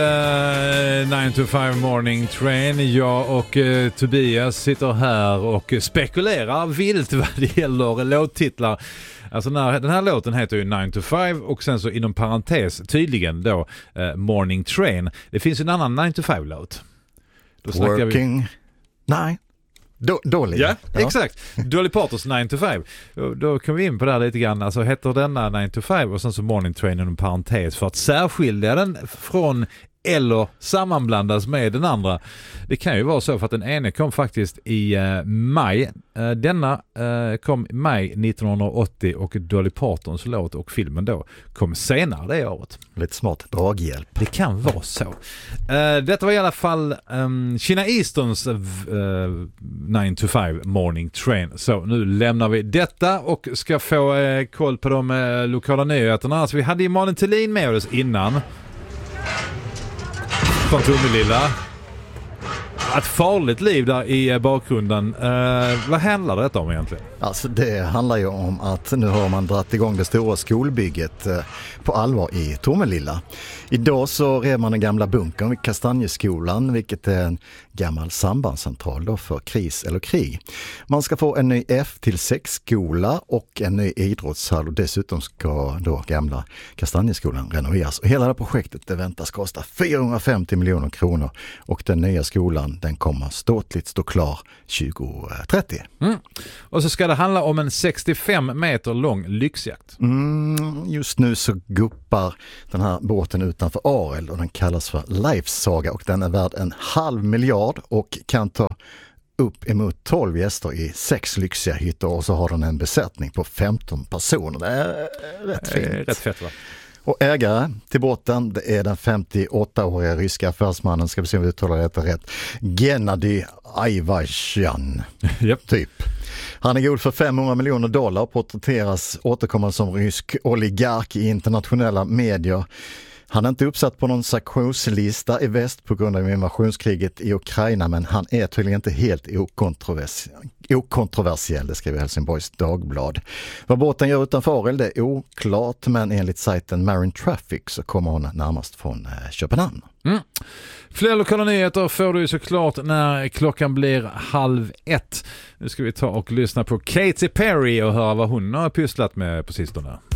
9 to 5 morning train. Jag och Tobias sitter här och spekulerar vilt vad det gäller låttitlar. Alltså den här låten heter ju 9 to 5 och sen så inom parentes tydligen då Morning Train. Det finns en annan 9 to 5-låt. Working 9. Dolly. Ja, exakt. Dolly Partons 9 to 5. Då kom vi in på det här lite grann. Alltså heter denna 9 to 5 och sen så Morning Train inom parentes för att särskilja den från eller sammanblandas med den andra. Det kan ju vara så för att den ene kom faktiskt i maj. Denna kom i maj 1980 och Dolly Partons låt och filmen då kom senare det året. Lite smart draghjälp. Det kan vara så. Detta var i alla fall Sheena Eastons 9 to 5 Morning Train. Så nu lämnar vi detta och ska få koll på de lokala nyheterna. Alltså, vi hade ju Malin Thulin med oss innan. Från Tomelilla. Ett farligt liv där i bakgrunden. Vad handlar det om egentligen? Alltså det handlar ju om att nu har man dratt igång det stora skolbygget på allvar i Tomelilla. Idag så rev man den gamla bunkern vid Kastanjeskolan, vilket är en gammal sambandscentral då för kris eller krig. Man ska få en ny F-6-skola och en ny idrottshall och dessutom ska då gamla Kastanjeskolan renoveras. Och hela det här projektet det väntas kosta 450 miljoner kronor och den nya skolan den kommer ståtligt stå klar 2030. Och så ska det handla om en 65 meter lång lyxjakt. Just nu så guppar den här båten utanför Arel och den kallas för Lifesaga och den är värd 500 miljoner och kan ta upp emot 12 gäster i 6 lyxiga hytter och så har den en besättning på 15 personer. Det är rätt fint. Rätt fett va? Och ägare till båten det är den 58-åriga ryska affärsmannen, ska vi se om vi uttalar detta rätt, Gennady Ayvazjan. Yep. Typ. Han är god för 500 miljoner dollar och porträtteras återkommande som rysk oligark i internationella medier. Han är inte uppsatt på någon sanktionslista i väst på grund av invasionskriget i Ukraina, men han är tydligen inte helt okontroversiell, det skriver Helsingborgs Dagblad. Vad båten gör utanför Arel det är oklart, men enligt sajten Marine Traffic så kommer hon närmast från Köpenhamn. Fler lokala nyheter får du såklart när klockan blir 12:30. Nu ska vi ta och lyssna på Katy Perry och höra vad hon har pysslat med på sistone.